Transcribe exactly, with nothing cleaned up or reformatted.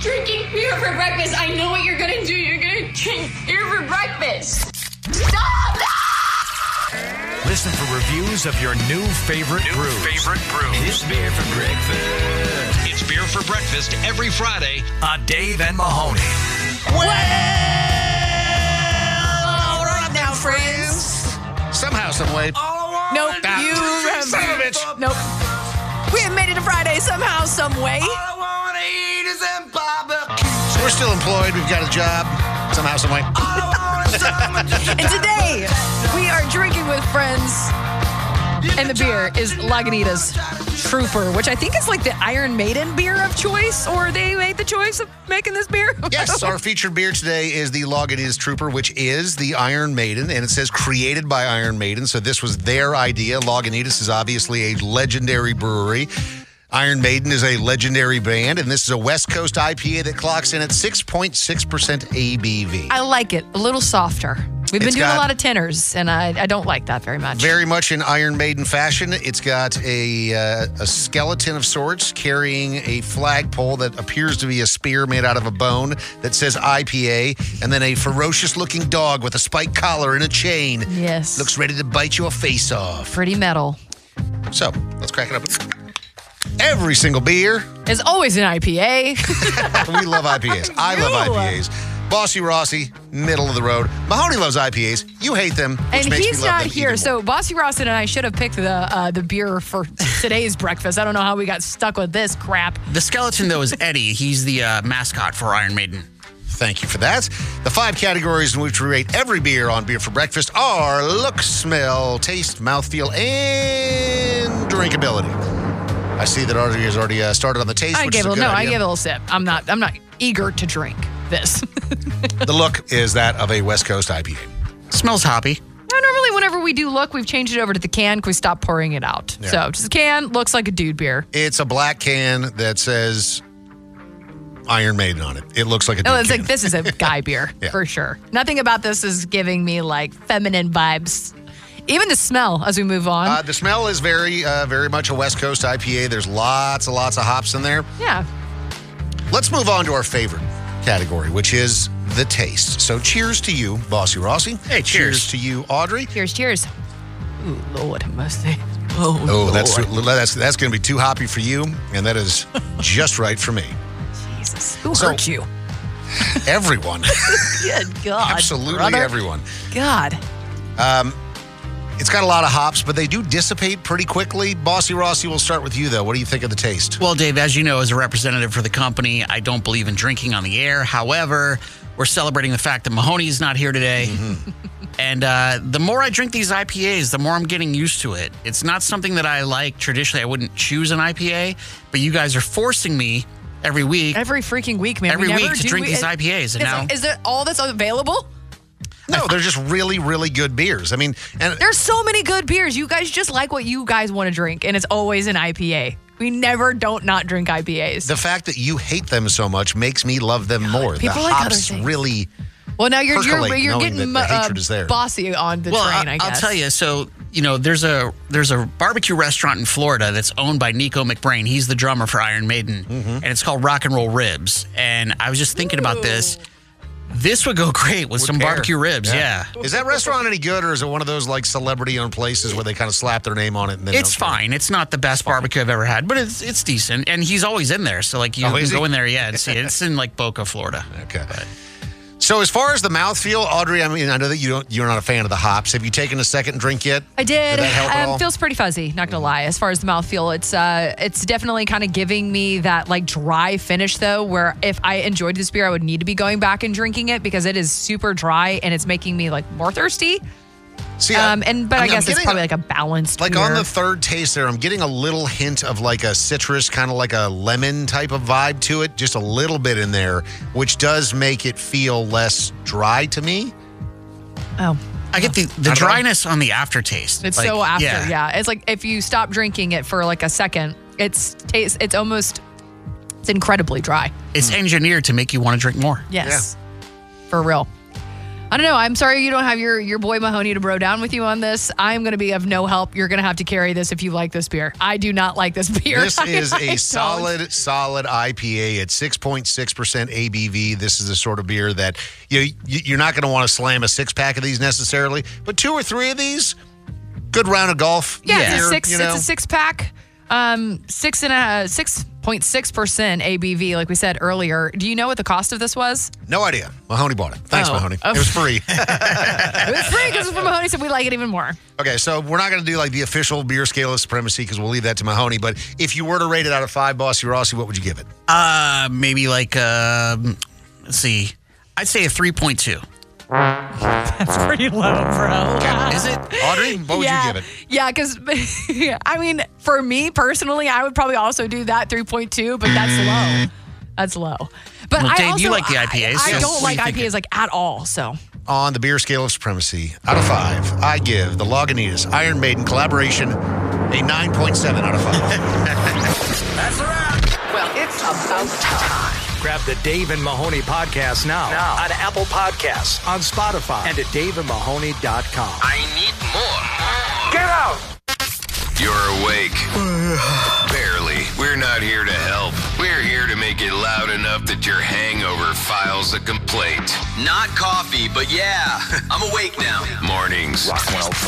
drinking beer for breakfast. I know what you're going to do. You're going to drink beer for breakfast. Stop! Listen for reviews of your new favorite New brews. favorite brews. It's beer for breakfast. It's Beer for Breakfast every Friday On Dave and Mahoney. Well, all right now, friends. Somehow, some way. Nope, Ah, you have... son of a bitch. Nope. We have made it to Friday somehow, some way. So we're still employed. We've got a job. Somehow, some way. And today, we are drinking with friends. And the beer is Lagunitas Trooper, which I think is like the Iron Maiden beer of choice, or they made the choice of making this beer. Yes, our featured beer today is the Lagunitas Trooper, which is the Iron Maiden, and it says created by Iron Maiden, so this was their idea. Lagunitas is obviously a legendary brewery. Iron Maiden is a legendary band, and this is a West Coast I P A that clocks in at six point six percent A B V. I like it. A little softer. We've been It's doing got- a lot of tenors, and I, I don't like that very much. Very much in Iron Maiden fashion. It's got a uh, a skeleton of sorts carrying a flagpole that appears to be a spear made out of a bone that says I P A, and then a ferocious-looking dog with a spiked collar and a chain. Yes. Looks ready to bite your face off. pretty metal. So, let's crack it open. Every single beer. It's always an I P A. We love I P As. I love I P As. Bossy Rossi, middle of the road. Mahoney loves I P As. You hate them, which And makes he's me love not them here, even so more. Bossy Rawson and I should have picked the uh, the beer for today's breakfast. I don't know how we got stuck with this crap. The skeleton, though, is Eddie. He's the uh, mascot for Iron Maiden. Thank you for that. The five categories in which we rate every beer on Beer for Breakfast are look, smell, taste, mouthfeel, and drinkability. I see that Audrey has already uh, started on the taste, I which gave is a a little, good no, I idea. gave a little sip. I'm not I'm not eager to drink this. The look is that of a West Coast I P A. Smells hoppy. No, normally whenever we do look, we've changed it over to the can because we stopped pouring it out. Yeah. So just a can, looks like a dude beer. It's a black can that says Iron Maiden on it. It looks like a No, dude it's can. like this is a guy beer Yeah. for sure. Nothing about this is giving me like feminine vibes. Even the smell as we move on. Uh, the smell is very, uh, very much a West Coast I P A. There's lots and lots of hops in there. yeah. Let's move on to our favorite category, which is the taste. So cheers to you, Bossy Rossi. Hey, cheers. to you, Audrey. Cheers, cheers. Ooh, Lord have mercy. Oh, Oh, that's Lord. that's that's going to be too hoppy for you, and that is just right for me. Jesus. Who So- hurt you? Everyone, Good God. absolutely brother. everyone. God. It's got a lot of hops, but they do dissipate pretty quickly. Bossy Rossi, we'll start with you, though. What do you think of the taste? Well, Dave, as you know, as a representative for the company, I don't believe in drinking on the air. However, we're celebrating the fact that Mahoney is not here today. And uh, the more I drink these I P As, the more I'm getting used to it. It's not something that I like. Traditionally, I wouldn't choose an I P A, but you guys are forcing me every week. Every freaking week, man. Every we never week to do- drink we- these I P As, and is, now- it, is that all that's available? No, they're just really, really good beers. I mean, and There's so many good beers. You guys just like what you guys want to drink, and it's always an I P A. We never don't not drink I P As. the fact that you hate them so much makes me love them more. people the like other hops things. really. well, now you're you're, percolate you're knowing getting that the uh, hatred is there. bossy on the well, train, I, I guess. I'll tell you. So, you know, there's a there's a barbecue restaurant in Florida that's owned by Nico McBrain. He's the drummer for Iron Maiden, and it's called Rock and Roll Ribs. And I was just thinking about this. This would go great with Would some pair. barbecue ribs. Yeah. Is that restaurant any good, or is it one of those like celebrity-owned places where they kind of slap their name on it? And then It's don't care? fine. It's not the best barbecue I've ever had, but it's it's decent. And he's always in there. So, like, you Oh, can is he? go in there, yeah, and see it. It's in, like, Boca, Florida. Okay. So as far as the mouthfeel, Audrey, I mean, I know that you don't, you're not a fan of the hops. Have you taken a second drink yet? I did. Did that help at um, all? feels pretty fuzzy, not gonna lie. As far as the mouthfeel, it's uh, it's definitely kind of giving me that like dry finish though. Where if I enjoyed this beer, I would need to be going back and drinking it because it is super dry and it's making me like more thirsty. See, Um, and but I, I'm- I'm guess it's getting probably a- like a balanced. Like beer. on the third taste there, I'm getting a little hint of like a citrus, kind of like a lemon type of vibe to it, just a little bit in there, which does make it feel less dry to me. oh. I get the, the I don't know. dryness on the aftertaste. It's Like, so after, yeah. It's like if you stop drinking it for like a second, it's taste. It's almost, it's incredibly dry. It's engineered to make you want to drink more. Yes, for real. I don't know. I'm sorry you don't have your, your boy Mahoney to bro down with you on this. I'm going to be of no help. You're going to have to carry this if you like this beer. I do not like this beer. This is I, a I solid, don't. solid I P A at six point six percent A B V. This is the sort of beer that you, you, you're not going to want to slam a six-pack of these necessarily, but two or three of these, good round of golf. Yeah, beer, it's a six. you know? It's a six pack. Um, six and a six point six percent A B V, like we said earlier. Do you know what the cost of this was? No idea. Mahoney bought it. Thanks, Oh. Mahoney. Oh. It was free. It was free because it's from Mahoney, so we like it even more. Okay, so we're not going to do like the official beer scale of supremacy because we'll leave that to Mahoney. But if you were to rate it out of five, Bossy Rossi, what would you give it? Uh, maybe like, um, let's see. I'd say a three point two. That's pretty low, bro. Is it? Audrey, what would yeah. you give it? Yeah, because I mean, for me personally, I would probably also do that three point two, but that's low. That's low. But Well, I Dave, also, you like the I P As, I, I so don't what like do you I P As think? like at all. So On the beer scale of supremacy, out of five, I give the Lagunitas Iron Maiden collaboration a nine point seven out of five. That's a wrap. Well, it's about time. Grab the Dave and Mahoney podcast now, Now. on Apple Podcasts, on Spotify, and at dave and mahoney dot com. I need more. Get out! You're awake. Barely. We're not here to help. We're here to make it loud enough that your hangover files a complaint. Not coffee, but yeah, I'm awake now. Mornings.